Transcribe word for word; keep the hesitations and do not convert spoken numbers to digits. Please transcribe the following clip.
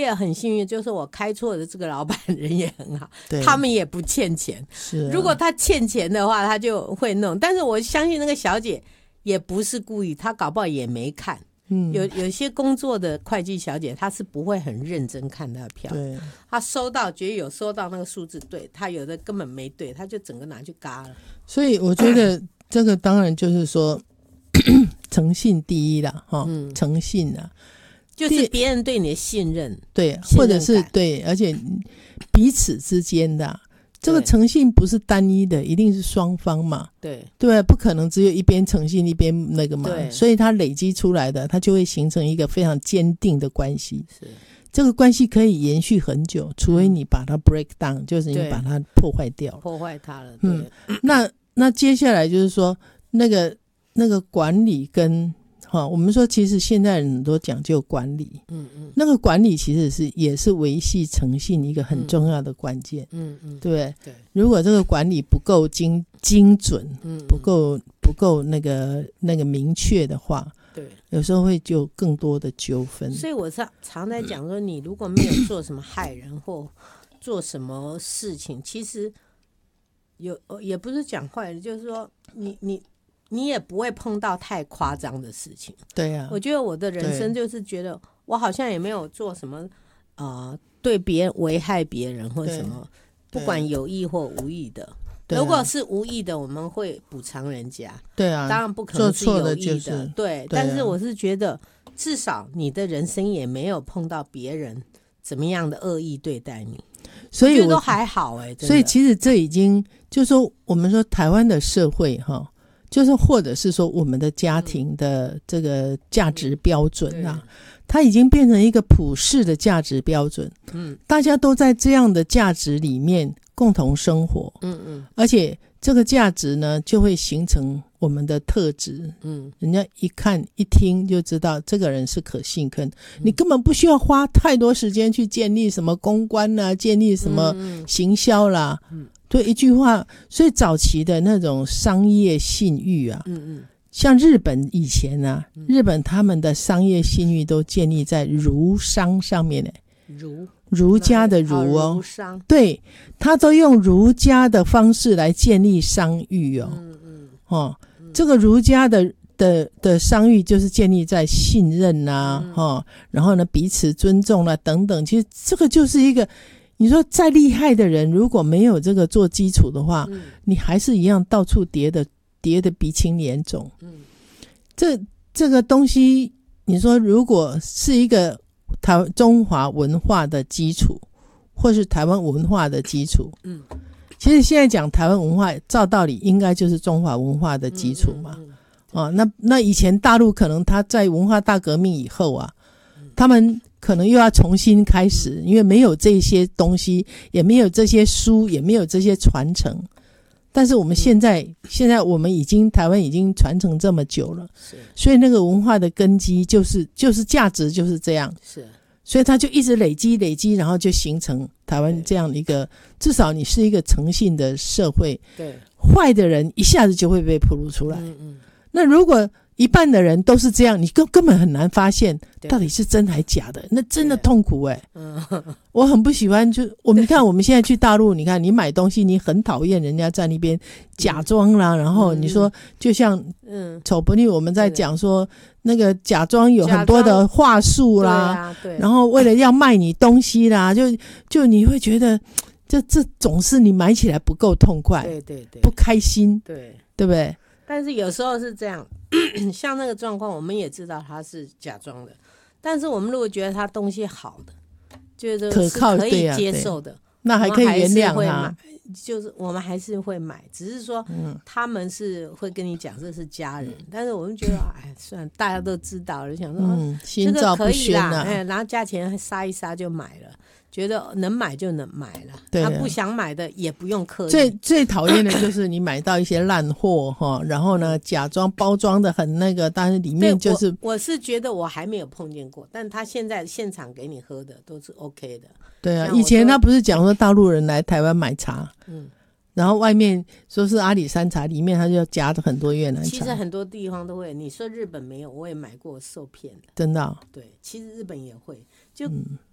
也很幸运，就是我开错的这个老板人也很好，他们也不欠钱。 是、啊， 如果他欠钱的话，他就会弄。但是我相信那个小姐也不是故意，她搞不好也没看。嗯，有有些工作的会计小姐，她是不会很认真看她的票。对，她收到觉得有收到那个数字对，她有的根本没对，她就整个拿去嘎了。 所以我觉得这个当然就是说诚信第一啦，哈、嗯，诚信啊， 就是别人对你的信任， 对，或者是对，而且彼此之间的、啊。这个诚信不是单一的，一定是双方嘛， 对对，不可能只有一边诚信一边那个嘛，所以它累积出来的，它就会形成一个非常坚定的关系。是，这个关系可以延续很久，除非你把它 break down，、嗯、就是你把它破坏掉， 破坏它了。对，嗯、 那那接下来就是说，那个那个管理跟。哦、我们说其实现在人都讲究管理，嗯嗯，那个管理其实是也是维系诚信一个很重要的关键，嗯嗯，对不对？对，如果这个管理不够精精准，嗯，不够不够那个那个明确的话，对，有时候会就更多的纠纷。 所以我常常在讲说，你如果没有做什么害人或做什么事情，其实有也不是讲坏的，就是说你你。你也不会碰到太夸张的事情。 对啊， 我觉得我的人生就是觉得我好像也没有做什么呃对别人危害别人或什么，不管有意或无意的。如果是无意的，我们会补偿人家。 对啊， 当然不可能是有意的。 做错的就是、 对，但是我是觉得至少你的人生也没有碰到别人怎么样的恶意对待你，所以我觉得都还好哎、欸。 所以其实这已经就是说，我们说台湾的社会哈。就是或者是说我们的家庭的这个价值标准啊，它已经变成一个普世的价值标准，嗯，大家都在这样的价值里面共同生活，嗯嗯，而且这个价值呢就会形成我们的特质，嗯，人家一看一听就知道这个人是可信可、嗯、你根本不需要花太多时间去建立什么公关啊，建立什么行销啦，嗯。对，一句话，所以早期的那种商业信誉啊，嗯嗯，像日本以前啊，嗯、日本他们的商业信誉都建立在儒商上面呢， 儒儒家的儒哦， 儒商， 对，他都用儒家的方式来建立商誉哦，嗯嗯，哦，嗯、这个儒家的的的商誉就是建立在信任啊，嗯、哦，然后呢彼此尊重啊等等，其实这个就是一个。你说再厉害的人，如果没有这个做基础的话，嗯、你还是一样到处跌的跌的鼻青脸肿。嗯，这这个东西，你说如果是一个台中华文化的基础，或是台湾文化的基础，嗯，其实现在讲台湾文化，照道理应该就是中华文化的基础嘛。嗯嗯嗯、哦，那那以前大陆可能他在文化大革命以后啊，嗯、他们。可能又要重新开始，因为没有这些东西，也没有这些书，也没有这些传承。但是我们现在，嗯、现在我们已经台湾已经传承这么久了，所以那个文化的根基就是就是价值就是这样，是，所以它就一直累积累积，然后就形成台湾这样的一个，至少你是一个诚信的社会，对，坏的人一下子就会被暴露出来。嗯嗯，那如果一半的人都是这样，你根根本很难发现到底是真还假的，那真的痛苦哎、欸。嗯，我很不喜欢，就我们看我们现在去大陆，你看你买东西，你很讨厌人家在那边假装啦，嗯、然后你说就像嗯丑不腻我们在讲说那个假装有很多的话术啦，对啊对，然后为了要卖你东西啦，就就你会觉得这这总是你买起来不够痛快，对对对，不开心，对对不对？ 但是有时候是这样。像那个状况我们也知道他是假装的，但是我们如果觉得他东西好的，觉得是可以接受的， 啊、那还可以原谅他， 就是我们还是会买，只是说他们是会跟你讲这是家人，嗯、但是我们觉得哎，算了，大家都知道了，想说、嗯、 心照不宣啊， 这个可以啦，哎，然后价钱杀一杀就买了。觉得能买就能买了，他不想买的也不用刻意。 最最讨厌的就是你买到一些烂货哈，然后呢假装包装的很那个，但是里面就是…… 我, 我是觉得我还没有碰见过，但他现在现场给你喝的都是 OK 的。 对啊，以前他不是讲说大陆人来台湾买茶，嗯，然后外面说是阿里山茶，里面他就夹着很多越南茶。 其实很多地方都会，你说日本没有，我也买过受骗的， 真的、哦。 对，其实日本也会，就